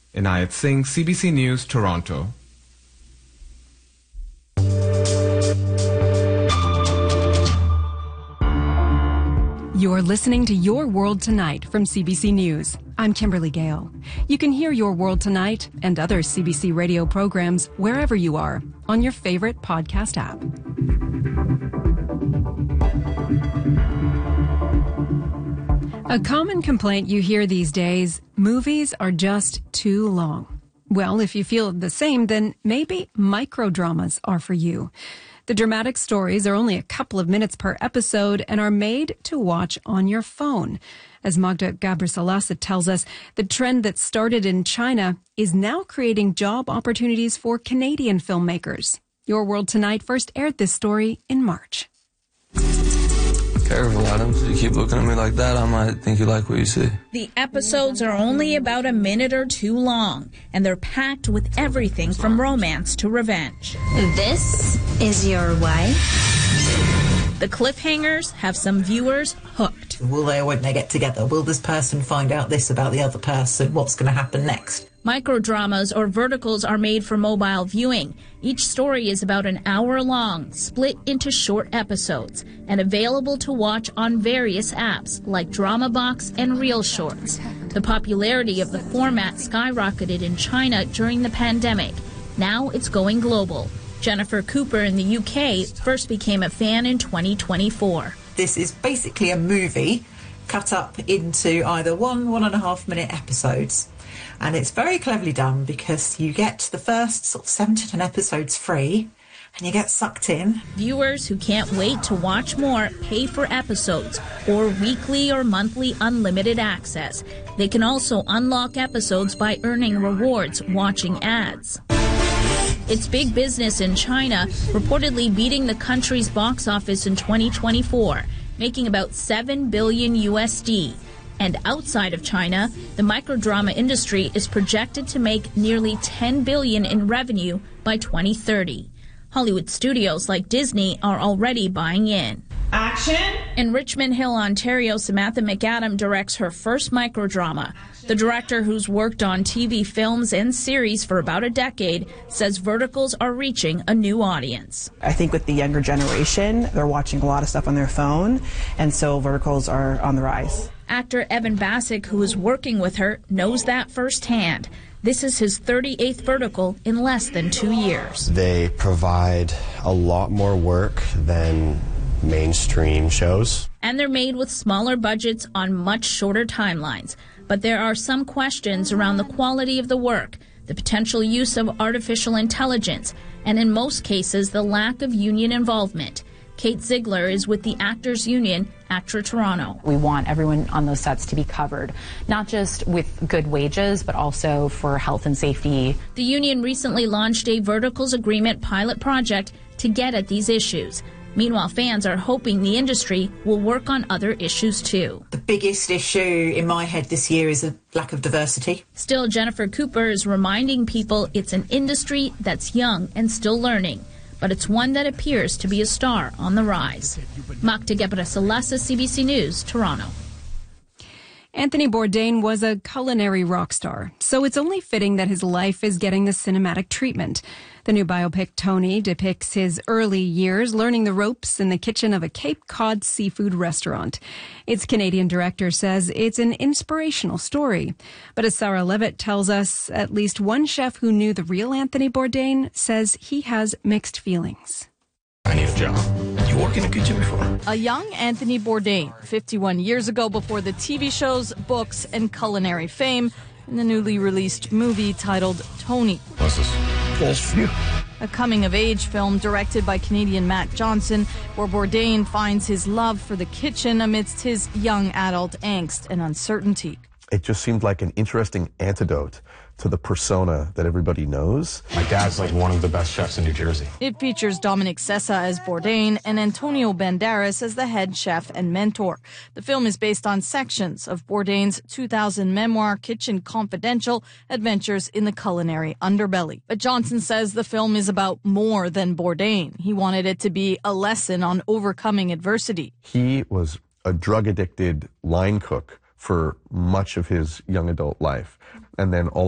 Inayat Singh, CBC News, Toronto. You're listening to Your World Tonight from CBC News. I'm Kimberly Gale. You can hear Your World Tonight and other CBC radio programs wherever you are on your favorite podcast app. A common complaint you hear these days, movies are just too long. Well, if you feel the same, then maybe microdramas are for you. The dramatic stories are only a couple of minutes per episode and are made to watch on your phone. As Magda Gabrisalasa tells us, the trend that started in China is now creating job opportunities for Canadian filmmakers. Your World Tonight first aired this story in March. Careful, Adams. If you keep looking at me like that, I might think you like what you see. The episodes are only about a minute or two long, and they're packed with everything from romance to revenge. This is your wife? The cliffhangers have some viewers hooked. Will they or won't they get together? Will this person find out this about the other person? What's going to happen next? Microdramas or verticals are made for mobile viewing. Each story is about an hour long, split into short episodes, and available to watch on various apps like DramaBox and Reel Shorts. The popularity of the format skyrocketed in China during the pandemic. Now it's going global. Jennifer Cooper in the UK first became a fan in 2024. This is basically a movie cut up into either 1.5 minute episodes. And it's very cleverly done because you get the first sort of 7 to 10 episodes free and you get sucked in. Viewers who can't wait to watch more pay for episodes or weekly or monthly unlimited access. They can also unlock episodes by earning rewards watching ads. It's big business in China, reportedly beating the country's box office in 2024, making about $7 billion USD. And outside of China, the microdrama industry is projected to make nearly $10 billion in revenue by 2030. Hollywood studios like Disney are already buying in. Action! In Richmond Hill, Ontario, Samantha McAdam directs her first microdrama. The director, who's worked on TV films and series for about a decade, says verticals are reaching a new audience. I think with the younger generation, they're watching a lot of stuff on their phone, and so verticals are on the rise. Actor Evan Bassick, who is working with her, knows that firsthand. This is his 38th vertical in less than 2 years. They provide a lot more work than mainstream shows. And they're made with smaller budgets on much shorter timelines. But there are some questions around the quality of the work, the potential use of artificial intelligence, and in most cases, the lack of union involvement. Kate Ziegler is with the Actors Union, ACTRA Toronto. We want everyone on those sets to be covered, not just with good wages, but also for health and safety. The union recently launched a Verticals Agreement pilot project to get at these issues. Meanwhile, fans are hoping the industry will work on other issues too. The biggest issue in my head this year is a lack of diversity. Still, Jennifer Cooper is reminding people it's an industry that's young and still learning, but it's one that appears to be a star on the rise. Magda Gabrisalasa, CBC News, Toronto. Anthony Bourdain was a culinary rock star, so it's only fitting that his life is getting the cinematic treatment. The new biopic, Tony, depicts his early years learning the ropes in the kitchen of a Cape Cod seafood restaurant. Its Canadian director says it's an inspirational story. But as Sarah Levitt tells us, at least one chef who knew the real Anthony Bourdain says he has mixed feelings. I need a job. You worked in a kitchen before? A young Anthony Bourdain, 51 years ago, before the TV shows, books, and culinary fame, in the newly released movie titled Tony. What's this? False for you. A coming-of-age film directed by Canadian Matt Johnson, where Bourdain finds his love for the kitchen amidst his young adult angst and uncertainty. It just seemed like an interesting antidote to the persona that everybody knows. My dad's like one of the best chefs in New Jersey. It features Dominic Sessa as Bourdain and Antonio Banderas as the head chef and mentor. The film is based on sections of Bourdain's 2000 memoir, Kitchen Confidential, Adventures in the Culinary Underbelly. But Johnson says the film is about more than Bourdain. He wanted it to be a lesson on overcoming adversity. He was a drug-addicted line cook for much of his young adult life. And then all